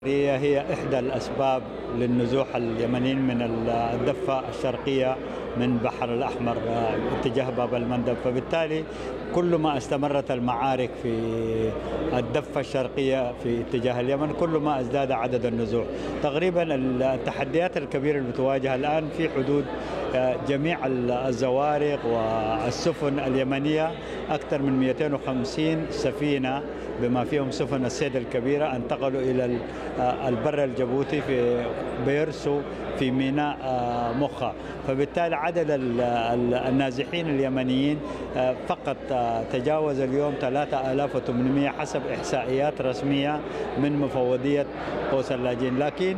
هي إحدى الأسباب للنزوح اليمنيين من الضفة الشرقية من بحر الأحمر اتجاه باب المندب. فبالتالي كل ما استمرت المعارك في الضفة الشرقية في اتجاه اليمن كل ما ازداد عدد النزوح. تقريبا التحديات الكبيرة اللي بتواجه الآن في حدود جميع الزوارق والسفن اليمنية. أكثر من 250 سفينة بما فيهم سفن الصيد الكبيرة انتقلوا إلى البر الجيبوتي في بيرسو في ميناء مخا. فبالتالي عدد النازحين اليمنيين فقط تجاوز اليوم 3800 حسب إحصائيات رسمية من مفوضية قوس اللاجئين. لكن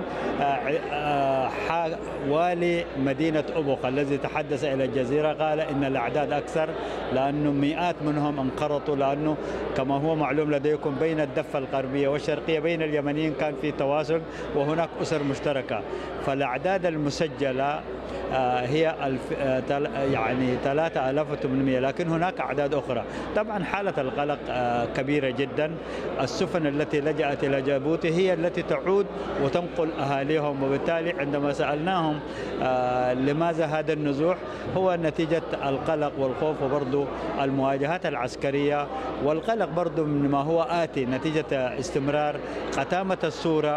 والي مدينة أبوخ الذي تحدث إلى الجزيرة قال إن الأعداد أكثر، لأنه مئات منهم انقرضوا، لأنه كما هو معلوم لديكم بين الضفة الغربية والشرقية بين اليمنيين كان في تواصل وهناك أسر مشتركة. فالأعداد المسجلة هي يعني 3800، لكن هناك أعداد أخرى. طبعا حالة القلق كبيرة جدا. السفن التي لجأت إلى جيبوتي هي التي تعود وتنقل أهاليهم، وبالتالي عندما سألناهم لماذا هذا النزوح هو نتيجة القلق والخوف وبرضو المواجهات العسكرية، والقلق برضو مما هو آتي نتيجة استمرار قتامة الصورة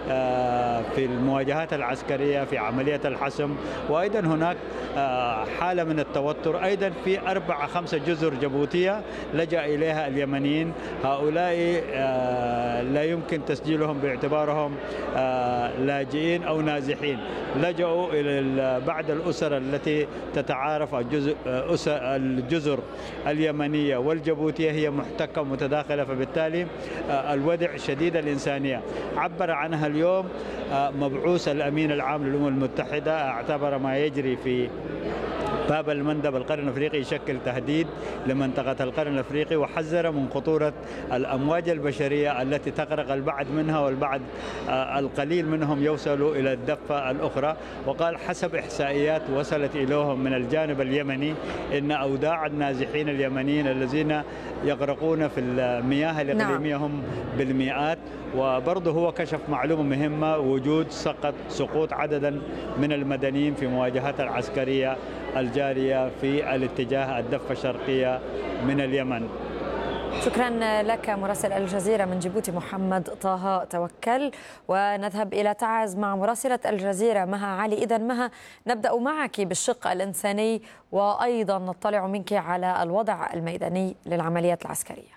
في المواجهات العسكرية في عملية الحسم. وأيضا هناك حالة من التوتر أيضا في 4-5 جزر جيبوتية لجأ إليها اليمنيين. هؤلاء لا يمكن تسجيلهم باعتبارهم لاجئين أو نازحين، لجأوا إلى بعض الأسر التي تتعارف. الجزر اليمنية والجيبوتية هي محتكة متداخلة، فبالتالي الوضع شديد الإنسانية. عبر عنها اليوم مبعوث الأمين العام للأمم المتحدة، اعتبر ما يجري في باب المندب القرن الافريقي يشكل تهديد لمنطقه القرن الافريقي، وحذر من خطوره الامواج البشريه التي تغرق البعض منها والبعض القليل منهم يوصلوا الى الضفه الاخرى. وقال حسب احصائيات وصلت اليهم من الجانب اليمني ان اوداع النازحين اليمنيين الذين يغرقون في المياه الاقليميه هم بالمئات. وبرضه هو كشف معلومه مهمه، وجود سقوط عددا من المدنيين في مواجهات العسكريه الجارية في الاتجاه الضفة الشرقية من اليمن. شكرا لك مراسل الجزيرة من جيبوتي محمد طه توكل. ونذهب إلى تعز مع مراسلة الجزيرة مها علي. إذا مها، نبدأ معك بالشق الإنساني وأيضا نطلع منك على الوضع الميداني للعمليات العسكرية.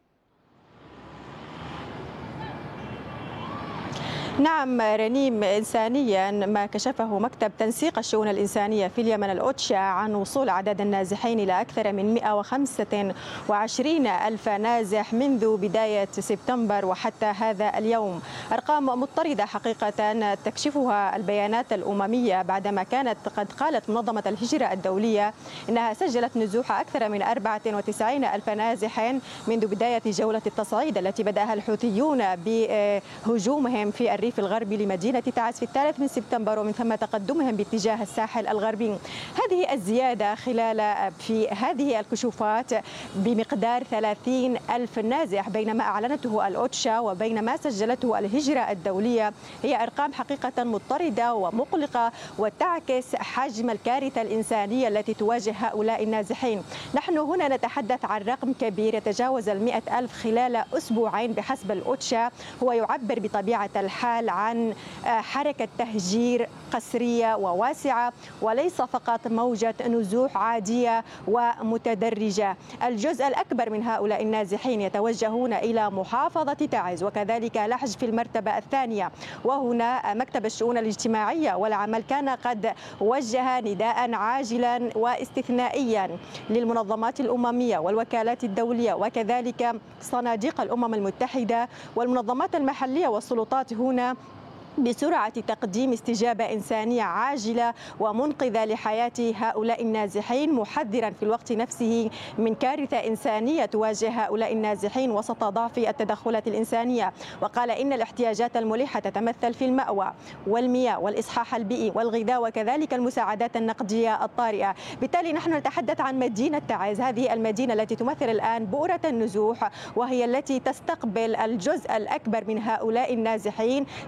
نعم رنيم، إنسانيا ما كشفه مكتب تنسيق الشؤون الإنسانية في اليمن الأوتشا عن وصول عدد النازحين إلى أكثر من 125 ألف نازح منذ بداية سبتمبر وحتى هذا اليوم. أرقام مضطردة حقيقة تكشفها البيانات الأممية بعدما كانت قد قالت منظمة الهجرة الدولية إنها سجلت نزوح أكثر من 94 ألف نازح منذ بداية جولة التصعيد التي بدأها الحوثيون بهجومهم في الريف الغربي لمدينة تعز في 3 من سبتمبر، ومن ثم تقدمهم باتجاه الساحل الغربي. هذه الزيادة في هذه الكشوفات بمقدار 30 ألف نازح بينما أعلنته الأوتشا وبينما سجلته الهجرة الدولية هي أرقام حقيقة مضطردة ومقلقة وتعكس حجم الكارثة الإنسانية التي تواجه هؤلاء النازحين. نحن هنا نتحدث عن رقم كبير يتجاوز 100 ألف خلال أسبوعين بحسب الأوتشا. هو يعبر بطبيعة الحال عن حركة تهجير قسرية وواسعة وليس فقط موجة نزوح عادية ومتدرجة. الجزء الأكبر من هؤلاء النازحين يتوجهون إلى محافظة تعز وكذلك لحج في المرتبة الثانية. وهنا مكتب الشؤون الاجتماعية والعمل كان قد وجه نداء عاجلا واستثنائيا للمنظمات الأممية والوكالات الدولية وكذلك صناديق الأمم المتحدة والمنظمات المحلية والسلطات هنا بسرعة تقديم استجابة إنسانية عاجلة ومنقذة لحياة هؤلاء النازحين، محذرا في الوقت نفسه من كارثة إنسانية تواجه هؤلاء النازحين وسط ضعف التدخلات الإنسانية. وقال إن الاحتياجات الملحة تتمثل في المأوى والمياه والإصحاح البيئي والغذاء وكذلك المساعدات النقدية الطارئة. بالتالي نحن نتحدث عن مدينة تعز، هذه المدينة التي تمثل الآن بؤرة النزوح، وهي التي تستقبل الجزء الأكبر من هؤلاء النازحين